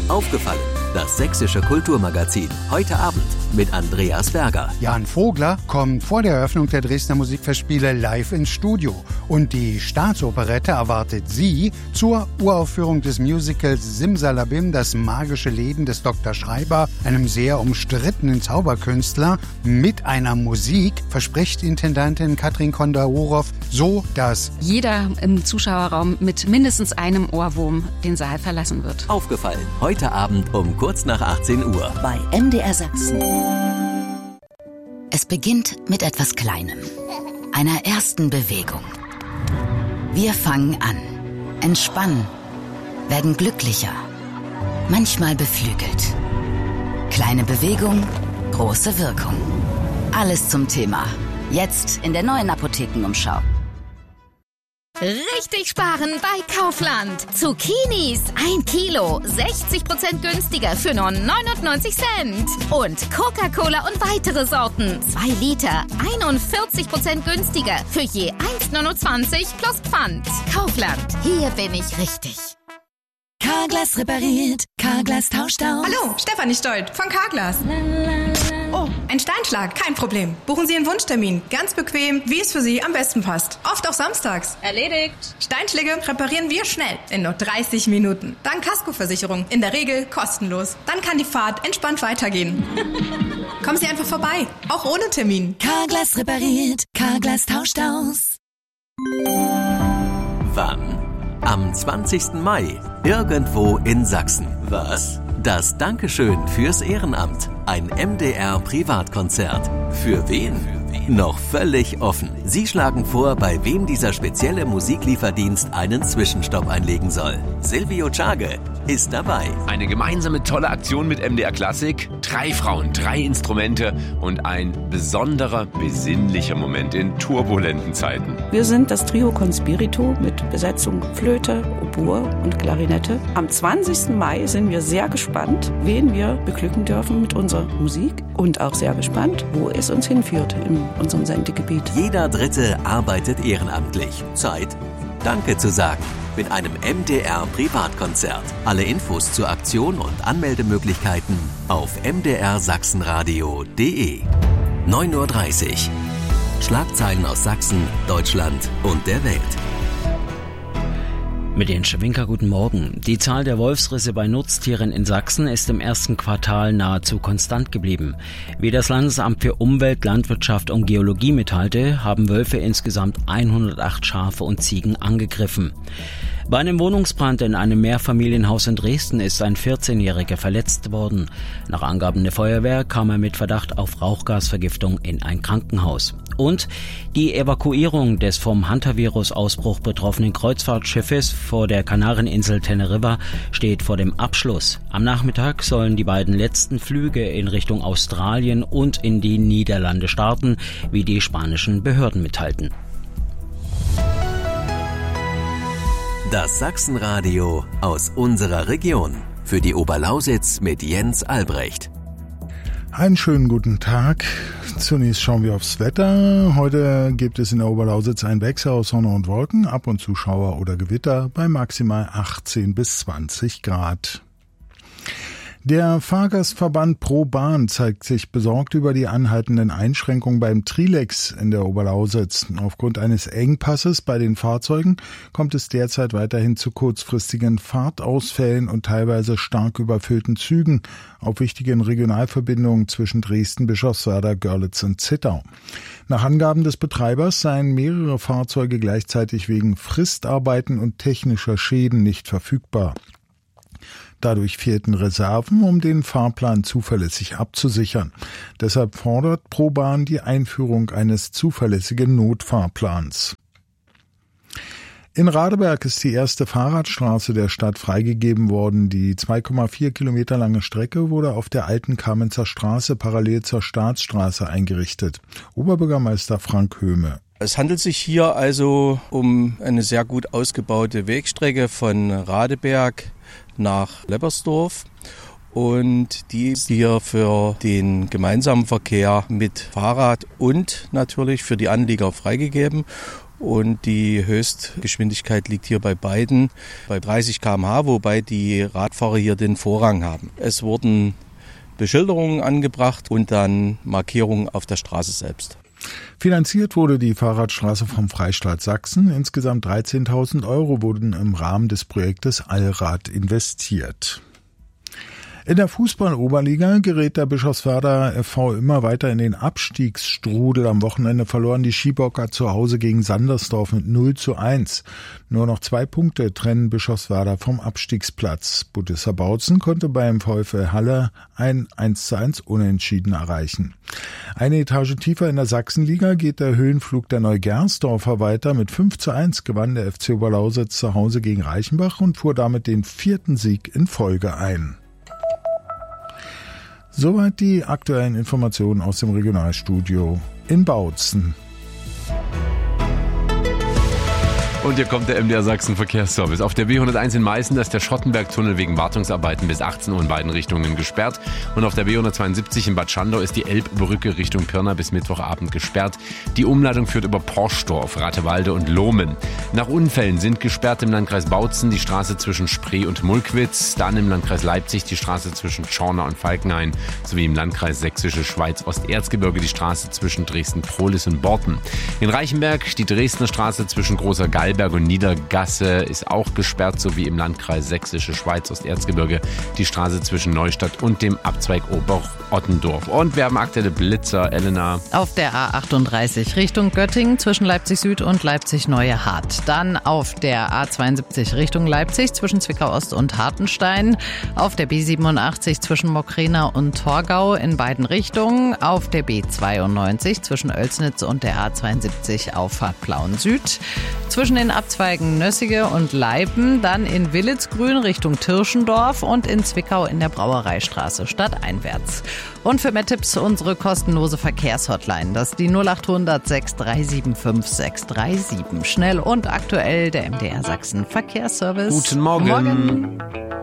Aufgefallen, das sächsische Kulturmagazin. Heute Abend mit Andreas Berger. Jan Vogler kommt vor der Eröffnung der Dresdner Musikfestspiele live ins Studio. Und die Staatsoperette erwartet Sie zur Uraufführung des Musicals Simsalabim, das magische Leben des Dr. Schreiber, einem sehr umstrittenen Zauberkünstler, mit einer Musik, verspricht Intendantin Katrin Kondaorow, so dass jeder im Zuschauerraum mit mindestens einem Ohrwurm den Saal verlassen wird. Aufgefallen, heute Abend um kurz nach 18 Uhr. Bei MDR Sachsen. Es beginnt mit etwas Kleinem, einer ersten Bewegung. Wir fangen an, entspannen, werden glücklicher, manchmal beflügelt. Kleine Bewegung, große Wirkung. Alles zum Thema. Jetzt in der neuen Apothekenumschau. Richtig sparen bei Kaufland. Zucchinis 1 Kilo, 60% günstiger für nur 99 Cent. Und Coca-Cola und weitere Sorten, 2 Liter, 41% günstiger für je 1,29 plus Pfand. Kaufland, hier bin ich richtig. Carglass repariert, Carglass tauscht aus. Hallo, Stefanie Stolt von Carglass. Oh, ein Steinschlag, kein Problem. Buchen Sie einen Wunschtermin, ganz bequem, wie es für Sie am besten passt. Oft auch samstags. Erledigt. Steinschläge reparieren wir schnell, in nur 30 Minuten. Dank Kaskoversicherung, in der Regel kostenlos. Dann kann die Fahrt entspannt weitergehen. Kommen Sie einfach vorbei, auch ohne Termin. Carglass repariert, Carglass tauscht aus. Wann? Am 20. Mai, irgendwo in Sachsen. Was? Das Dankeschön fürs Ehrenamt. Ein MDR-Privatkonzert. Für wen? Noch völlig offen. Sie schlagen vor, bei wem dieser spezielle Musiklieferdienst einen Zwischenstopp einlegen soll. Silvio Czage ist dabei. Eine gemeinsame tolle Aktion mit MDR Klassik. 3 Frauen, 3 Instrumente und ein besonderer, besinnlicher Moment in turbulenten Zeiten. Wir sind das Trio Conspirito mit Besetzung Flöte, Oboe und Klarinette. Am 20. Mai sind wir sehr gespannt, wen wir beglücken dürfen mit unserer Musik und auch sehr gespannt, wo es uns hinführt in unserem Sendegebiet. Jeder Dritte arbeitet ehrenamtlich. Zeit, Danke zu sagen. Mit einem MDR-Privatkonzert. Alle Infos zur Aktion und Anmeldemöglichkeiten auf mdrsachsenradio.de. 9:30 Uhr. Schlagzeilen aus Sachsen, Deutschland und der Welt. Mit den Schwinker guten Morgen. Die Zahl der Wolfsrisse bei Nutztieren in Sachsen ist im ersten Quartal nahezu konstant geblieben. Wie das Landesamt für Umwelt, Landwirtschaft und Geologie mitteilte, haben Wölfe insgesamt 108 Schafe und Ziegen angegriffen. Bei einem Wohnungsbrand in einem Mehrfamilienhaus in Dresden ist ein 14-Jähriger verletzt worden. Nach Angaben der Feuerwehr kam er mit Verdacht auf Rauchgasvergiftung in ein Krankenhaus. Und die Evakuierung des vom Hantavirus-Ausbruch betroffenen Kreuzfahrtschiffes vor der Kanareninsel Teneriffa steht vor dem Abschluss. Am Nachmittag sollen die beiden letzten Flüge in Richtung Australien und in die Niederlande starten, wie die spanischen Behörden mitteilten. Das Sachsenradio aus unserer Region. Für die Oberlausitz mit Jens Albrecht. Einen schönen guten Tag. Zunächst schauen wir aufs Wetter. Heute gibt es in der Oberlausitz einen Wechsel aus Sonne und Wolken, ab und zu Schauer oder Gewitter bei maximal 18 bis 20 Grad. Der Fahrgastverband ProBahn zeigt sich besorgt über die anhaltenden Einschränkungen beim Trilex in der Oberlausitz. Aufgrund eines Engpasses bei den Fahrzeugen kommt es derzeit weiterhin zu kurzfristigen Fahrtausfällen und teilweise stark überfüllten Zügen auf wichtigen Regionalverbindungen zwischen Dresden, Bischofswerda, Görlitz und Zittau. Nach Angaben des Betreibers seien mehrere Fahrzeuge gleichzeitig wegen Fristarbeiten und technischer Schäden nicht verfügbar. Dadurch fehlten Reserven, um den Fahrplan zuverlässig abzusichern. Deshalb fordert ProBahn die Einführung eines zuverlässigen Notfahrplans. In Radeberg ist die erste Fahrradstraße der Stadt freigegeben worden. Die 2,4 Kilometer lange Strecke wurde auf der alten Kamenzer Straße parallel zur Staatsstraße eingerichtet. Oberbürgermeister Frank Höhme. Es handelt sich hier also um eine sehr gut ausgebaute Wegstrecke von Radeberg nach Leppersdorf und die ist hier für den gemeinsamen Verkehr mit Fahrrad und natürlich für die Anlieger freigegeben. Und die Höchstgeschwindigkeit liegt hier bei beiden bei 30 km/h, wobei die Radfahrer hier den Vorrang haben. Es wurden Beschilderungen angebracht und dann Markierungen auf der Straße selbst. Finanziert wurde die Fahrradstraße vom Freistaat Sachsen. Insgesamt 13.000 € wurden im Rahmen des Projektes Allrad investiert. In der Fußball-Oberliga gerät der Bischofswerder FV immer weiter in den Abstiegsstrudel. Am Wochenende verloren die Schiebocker zu Hause gegen Sandersdorf mit 0:1. Nur noch 2 Punkte trennen Bischofswerder vom Abstiegsplatz. Budissa Bautzen konnte beim VfL Halle ein 1:1 Unentschieden erreichen. Eine Etage tiefer in der Sachsenliga geht der Höhenflug der Neugersdorfer weiter. Mit 5:1 gewann der FC Oberlausitz zu Hause gegen Reichenbach und fuhr damit den 4. Sieg in Folge ein. Soweit die aktuellen Informationen aus dem Regionalstudio in Bautzen. Und hier kommt der MDR Sachsen Verkehrsservice. Auf der B101 in Meißen ist der Schottenbergtunnel wegen Wartungsarbeiten bis 18 Uhr in beiden Richtungen gesperrt. Und auf der B172 in Bad Schandau ist die Elbbrücke Richtung Pirna bis Mittwochabend gesperrt. Die Umleitung führt über Porsdorf, Ratewalde und Lohmen. Nach Unfällen sind gesperrt im Landkreis Bautzen die Straße zwischen Spree und Mulkwitz, dann im Landkreis Leipzig die Straße zwischen Schorna und Falkenhain, sowie im Landkreis Sächsische Schweiz-Osterzgebirge die Straße zwischen Dresden-Prohlis und Borten. In Reichenberg die Dresdner Straße zwischen Großer Gallberg und Niedergasse ist auch gesperrt, sowie im Landkreis Sächsische Schweiz-Osterzgebirge die Straße zwischen Neustadt und dem Abzweig Ober-Ottendorf. Und wir haben aktuelle Blitzer, Elena. Auf der A38 Richtung Göttingen zwischen Leipzig Süd und Leipzig Neue Hart. Dann auf der A72 Richtung Leipzig zwischen Zwickau Ost und Hartenstein. Auf der B87 zwischen Mokrena und Torgau in beiden Richtungen. Auf der B92 zwischen Oelsnitz und der A72 Auffahrt Plauen Süd. Zwischen den Abzweigen Nössige und Leipen, dann in Willitsgrün Richtung Tirschendorf und in Zwickau in der Brauereistraße stadteinwärts. Und für mehr Tipps unsere kostenlose Verkehrshotline. Das ist die 0800 6375 637. Schnell und aktuell der MDR Sachsen Verkehrsservice. Guten Morgen.